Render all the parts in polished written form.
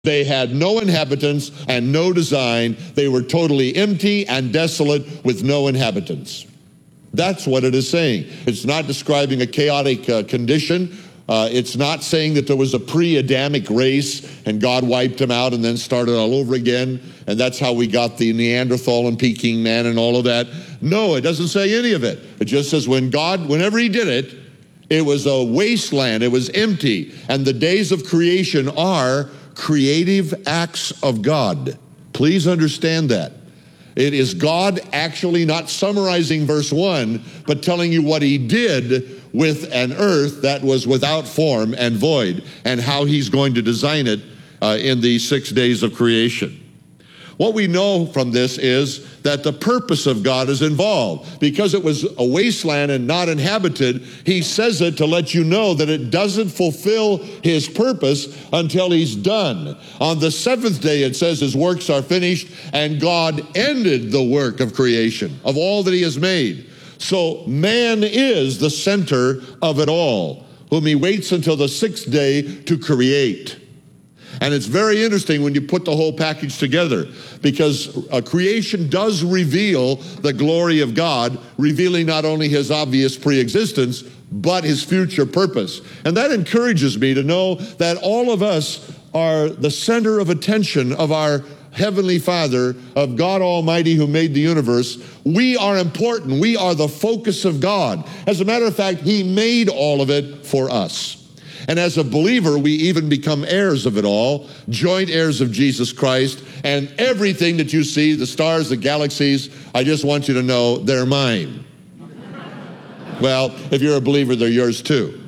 They had no inhabitants and no design. They were totally empty and desolate with no inhabitants. That's what it is saying. It's not describing a chaotic condition. It's not saying that there was a pre-Adamic race and God wiped them out and then started all over again, and that's how we got the Neanderthal and Peking man and all of that. No, it doesn't say any of it. It just says whenever he did it, it was a wasteland, it was empty, and the days of creation are creative acts of God. Please understand that. It is God actually not summarizing verse 1, but telling you what he did with an earth that was without form and void, and how he's going to design it in the 6 days of creation. What we know from this is that the purpose of God is involved. Because it was a wasteland and not inhabited, he says it to let you know that it doesn't fulfill his purpose until he's done. On the seventh day, it says his works are finished, and God ended the work of creation, of all that he has made. So man is the center of it all, whom he waits until the 6th day to create. And it's very interesting when you put the whole package together, because creation does reveal the glory of God, revealing not only his obvious preexistence, but his future purpose. And that encourages me to know that all of us are the center of attention of our Heavenly Father, of God Almighty who made the universe. We are important. We are the focus of God. As a matter of fact, he made all of it for us. And as a believer, we even become heirs of it all, joint heirs of Jesus Christ, and everything that you see, the stars, the galaxies, I just want you to know they're mine. Well, if you're a believer, they're yours too.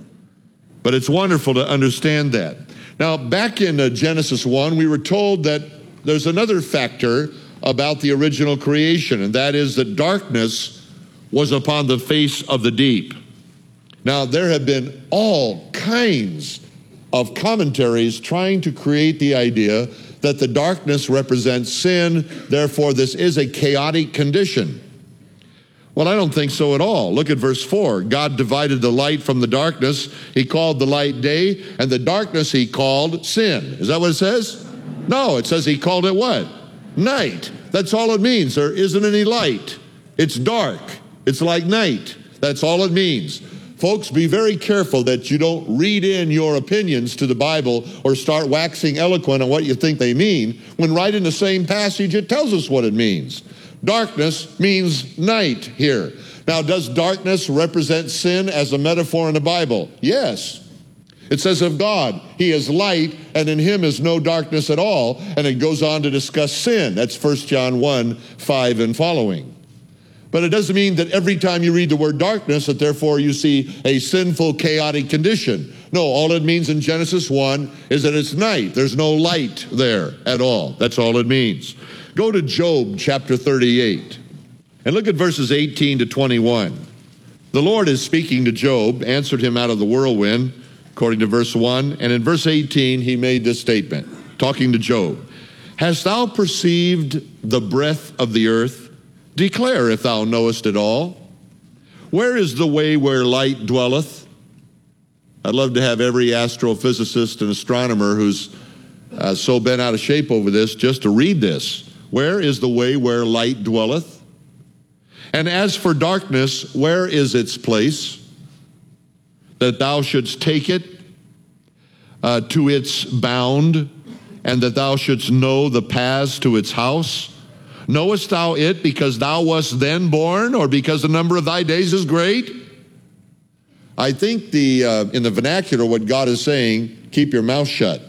But it's wonderful to understand that. Now, back in Genesis 1, we were told that there's another factor about the original creation, and that is that darkness was upon the face of the deep. Now, there have been all kinds of commentaries trying to create the idea that the darkness represents sin, therefore this is a chaotic condition. Well, I don't think so at all. Look at verse 4. God divided the light from the darkness. He called the light day, and the darkness he called sin. Is that what it says? No, it says he called it what? Night. That's all it means. There isn't any light. It's dark. It's like night. That's all it means. Folks, be very careful that you don't read in your opinions to the Bible or start waxing eloquent on what you think they mean, when right in the same passage it tells us what it means. Darkness means night here. Now, does darkness represent sin as a metaphor in the Bible? Yes. It says of God, he is light, and in him is no darkness at all, and it goes on to discuss sin. That's 1 John 1, 5 and following. But it doesn't mean that every time you read the word darkness that therefore you see a sinful, chaotic condition. No, all it means in Genesis 1 is that it's night. There's no light there at all. That's all it means. Go to Job chapter 38 and look at verses 18 to 21. The Lord is speaking to Job, answered him out of the whirlwind, according to verse 1. And in verse 18, he made this statement, talking to Job. Hast thou perceived the breadth of the earth? Declare if thou knowest it all. Where is the way where light dwelleth? I'd love to have every astrophysicist and astronomer who's so bent out of shape over this just to read this. Where is the way where light dwelleth? And as for darkness, where is its place? That thou shouldst take it to its bound, and that thou shouldst know the paths to its house? Knowest thou it because thou wast then born, or because the number of thy days is great? I think in the vernacular what God is saying, keep your mouth shut.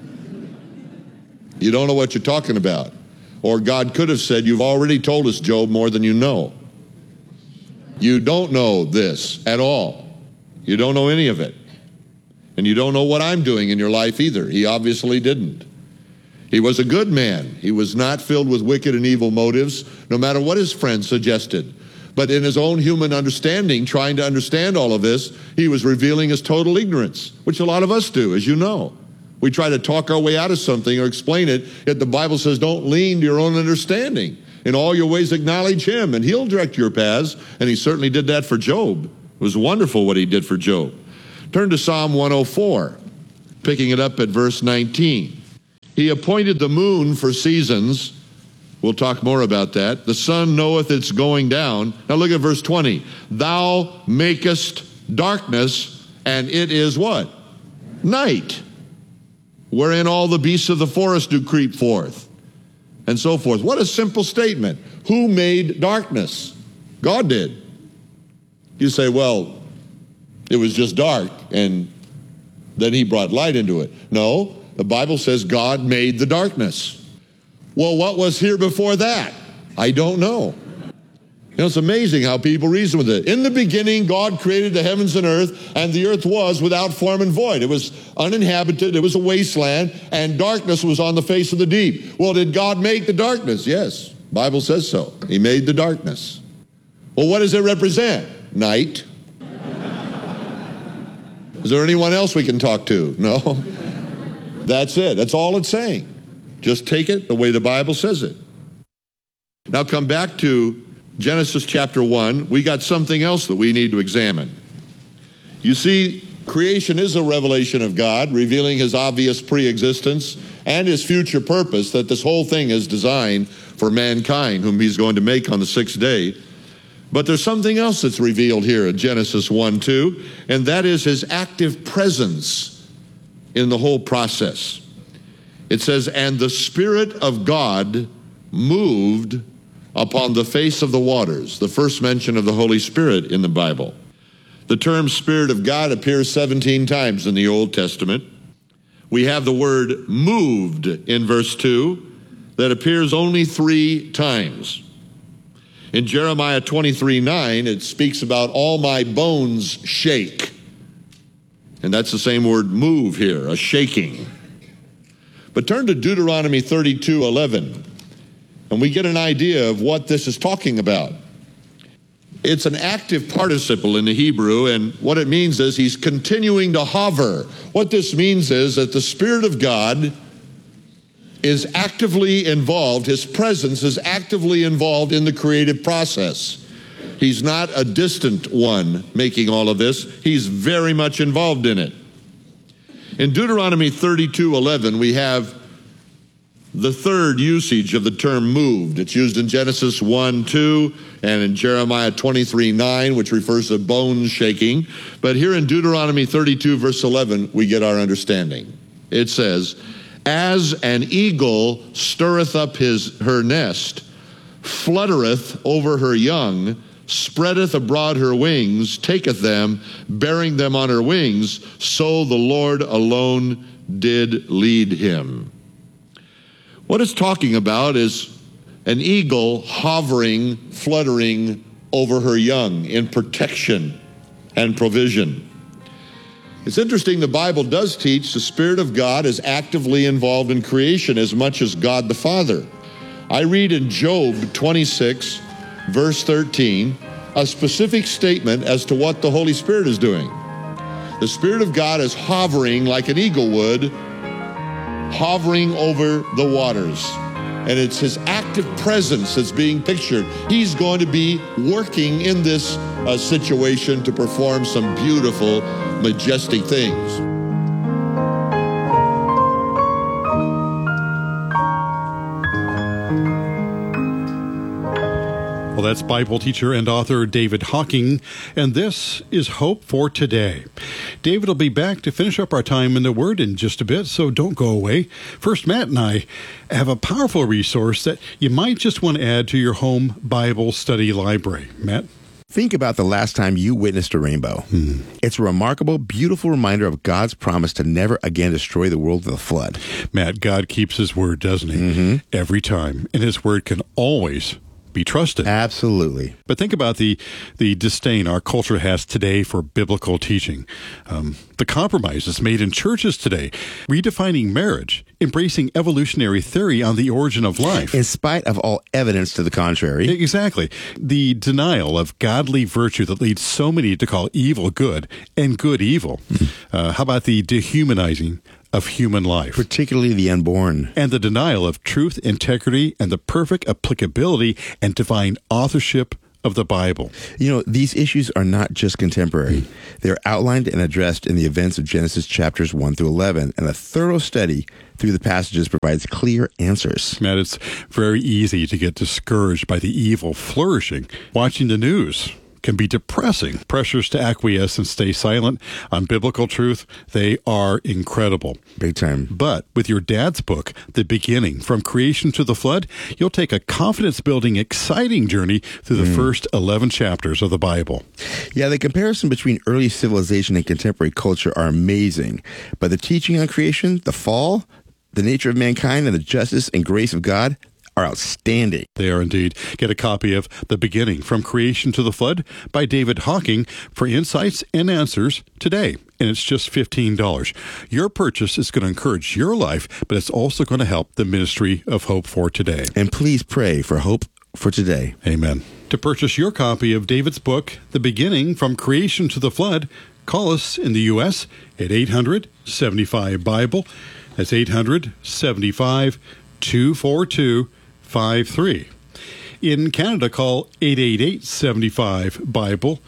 You don't know what you're talking about. Or God could have said, you've already told us, Job, more than you know. You don't know this at all. You don't know any of it. And you don't know what I'm doing in your life either. He obviously didn't. He was a good man. He was not filled with wicked and evil motives, no matter what his friends suggested. But in his own human understanding, trying to understand all of this, he was revealing his total ignorance, which a lot of us do, as you know. We try to talk our way out of something or explain it, yet the Bible says don't lean to your own understanding. In all your ways acknowledge him, and he'll direct your paths, and he certainly did that for Job. It was wonderful what he did for Job. Turn to Psalm 104, picking it up at verse 19. He appointed the moon for seasons. We'll talk more about that. The sun knoweth its going down. Now look at verse 20. Thou makest darkness, and it is what? Night, wherein all the beasts of the forest do creep forth, and so forth. What a simple statement. Who made darkness? God did. You say, well, it was just dark, and then he brought light into it. No, the Bible says God made the darkness. Well, what was here before that? I don't know. You know, it's amazing how people reason with it. In the beginning, God created the heavens and earth, and the earth was without form and void. It was uninhabited, it was a wasteland, and darkness was on the face of the deep. Well, did God make the darkness? Yes, the Bible says so. He made the darkness. Well, what does it represent? Night. Is there anyone else we can talk to? No. That's it. That's all it's saying. Just take it the way the Bible says it. Now come back to Genesis chapter 1. We got something else that we need to examine. You see, creation is a revelation of God, revealing his obvious pre-existence and his future purpose, that this whole thing is designed for mankind, whom he's going to make on the sixth day. But there's something else that's revealed here in Genesis 1:2, and that is his active presence in the whole process. It says, and the Spirit of God moved upon the face of the waters. The first mention of the Holy Spirit in the Bible. The term Spirit of God appears 17 times in the Old Testament. We have the word moved in verse 2 that appears only 3 times. In Jeremiah 23:9, it speaks about all my bones shake. And that's the same word move here, a shaking. But turn to Deuteronomy 32:11, and we get an idea of what this is talking about. It's an active participle in the Hebrew, and what it means is he's continuing to hover. What this means is that the Spirit of God is actively involved, his presence is actively involved in the creative process. He's not a distant one making all of this. He's very much involved in it. In Deuteronomy 32:11, we have the third usage of the term moved. It's used in Genesis 1:2 and in Jeremiah 23:9, which refers to bones shaking. But here in Deuteronomy 32, verse 11, we get our understanding. It says, as an eagle stirreth up her nest, fluttereth over her young, spreadeth abroad her wings, taketh them, bearing them on her wings, so the Lord alone did lead him. What it's talking about is an eagle hovering, fluttering over her young in protection and provision. It's interesting, the Bible does teach the Spirit of God is actively involved in creation as much as God the Father. I read in Job 26, verse 13, a specific statement as to what the Holy Spirit is doing. The Spirit of God is hovering like an eagle would, hovering over the waters. And it's his active presence that's being pictured. He's going to be working in this situation to perform some beautiful, majestic things. Well, that's Bible teacher and author David Hocking, and this is Hope for Today. David will be back to finish up our time in the Word in just a bit, so don't go away. First, Matt and I have a powerful resource that you might just want to add to your home Bible study library. Matt? Think about the last time you witnessed a rainbow. It's a remarkable, beautiful reminder of God's promise to never again destroy the world with a flood. Matt, God keeps his word, doesn't he? Every time. And his word can always be trusted. Absolutely. But think about the disdain our culture has today for biblical teaching. The compromises made in churches today, redefining marriage, embracing evolutionary theory on the origin of life. In spite of all evidence to the contrary. Exactly. The denial of godly virtue that leads so many to call evil good and good evil. How about the dehumanizing of human life? Particularly the unborn. And the denial of truth, integrity, and the perfect applicability and divine authorship of the Bible. You know, these issues are not just contemporary. They're outlined and addressed in the events of Genesis chapters 1 through 11, and a thorough study through the passages provides clear answers. Matt, it's very easy to get discouraged by the evil flourishing. Watching the news can be depressing. Pressures to acquiesce and stay silent on biblical truth, they are incredible. Big time. But with your dad's book, The Beginning, From Creation to the Flood, you'll take a confidence-building, exciting journey through the first 11 chapters of the Bible. Yeah, the comparison between early civilization and contemporary culture are amazing. But the teaching on creation, the fall, the nature of mankind, and the justice and grace of God are outstanding. They are indeed. Get a copy of The Beginning, From Creation to the Flood by David Hocking for insights and answers today. And it's just $15. Your purchase is going to encourage your life, but it's also going to help the ministry of Hope for Today. And please pray for hope for today. Amen. To purchase your copy of David's book, The Beginning, From Creation to the Flood, call us in the U.S. at 800-75-BIBLE. That's 800-75-242-53. In Canada, call 888-75-BIBLE,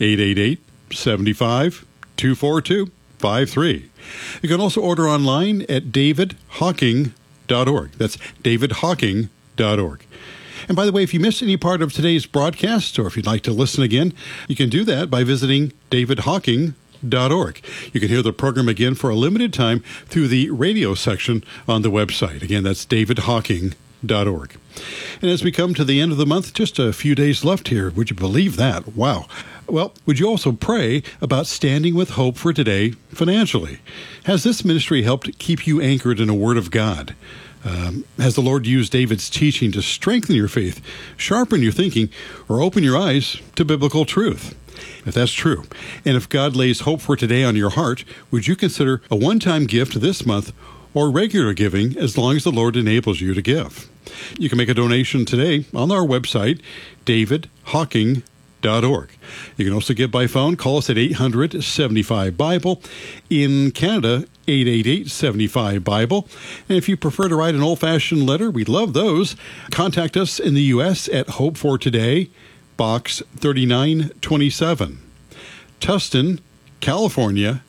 888-75-242-53. You can also order online at davidhocking.org. That's davidhocking.org. And by the way, if you missed any part of today's broadcast, or if you'd like to listen again, you can do that by visiting davidhocking.org. You can hear the program again for a limited time through the radio section on the website. Again, that's davidhocking.org. And as we come to the end of the month, just a few days left here. Would you believe that? Wow. Well, would you also pray about standing with Hope for Today financially? Has this ministry helped keep you anchored in a Word of God? Has the Lord used David's teaching to strengthen your faith, sharpen your thinking, or open your eyes to biblical truth? If that's true, and if God lays Hope for Today on your heart, would you consider a one-time gift this month or regular giving as long as the Lord enables you to give? You can make a donation today on our website, davidhocking.org. You can also give by phone. Call us at 800-75-BIBLE. In Canada, 888-75-BIBLE. And if you prefer to write an old-fashioned letter, we love those. Contact us in the U.S. at Hope for Today, Box 3927, Tustin, California,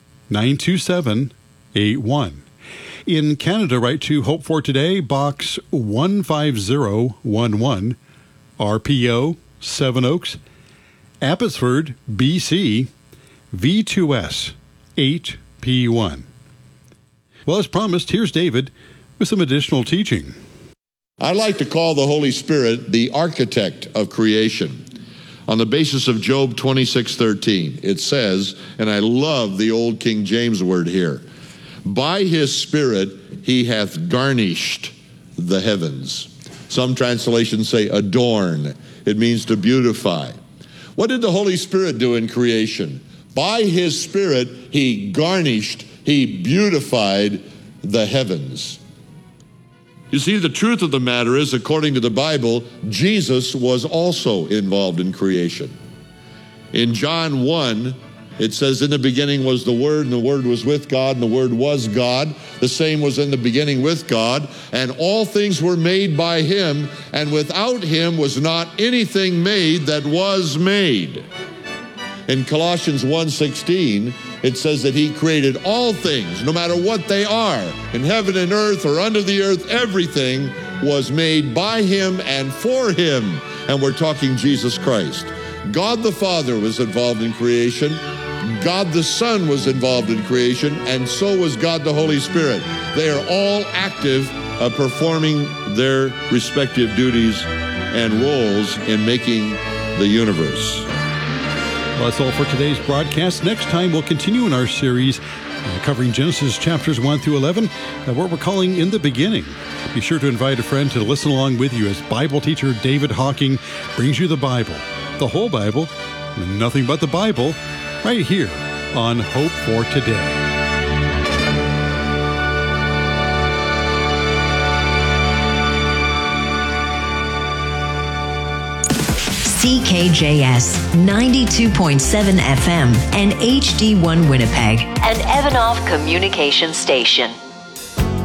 92781. In Canada, write to Hope for Today, Box 15011, RPO, Seven Oaks, Abbotsford, BC, V2S 8P1. Well, as promised, here's David with some additional teaching. I like to call the Holy Spirit the architect of creation. On the basis of Job 26:13, it says, and I love the old King James word here, by his Spirit he hath garnished the heavens. Some translations say adorn. It means to beautify. What did the Holy Spirit do in creation? By his Spirit he garnished, he beautified the heavens. You see, the truth of the matter is, according to the Bible, Jesus was also involved in creation. In John 1, it says, in the beginning was the Word, and the Word was with God, and the Word was God. The same was in the beginning with God, and all things were made by him, and without him was not anything made that was made. In Colossians 1:16, it says that he created all things, no matter what they are, in heaven and earth or under the earth. Everything was made by him and for him. And we're talking Jesus Christ. God the Father was involved in creation. God the Son was involved in creation, and so was God the Holy Spirit. They are all active, performing their respective duties and roles in making the universe. Well, that's all for today's broadcast. Next time, we'll continue in our series covering Genesis chapters 1 through 11, what we're calling In the Beginning. Be sure to invite a friend to listen along with you as Bible teacher David Hocking brings you the Bible, the whole Bible, and nothing but the Bible, right here on Hope for Today. CKJS 92.7 FM and HD1 Winnipeg, an Evanoff Communication Station.